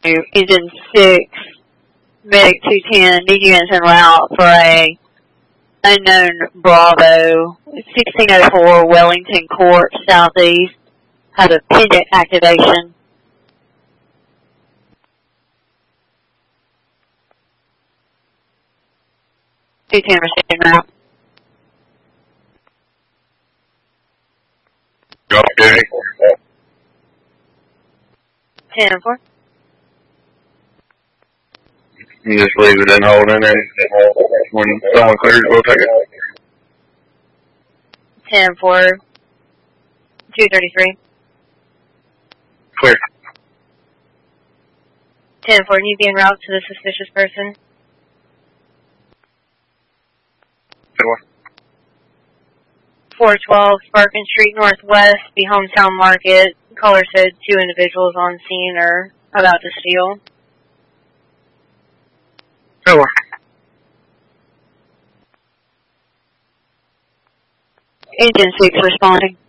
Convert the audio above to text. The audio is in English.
Engine 6, Medic 210, DGN's en route for a unknown Bravo, 1604 Wellington Court, southeast. Have a pendant activation. Two-10 receiving route. Okay. 10-4. You just leave it in holding, and when someone clears, we'll take it. 10-4. 233. Clear. 10-4, you be en route to the suspicious person. 412 Sparkin Street Northwest, the Hometown Market. Caller said 2 individuals on scene are about to steal. Over. Engine 6 responding.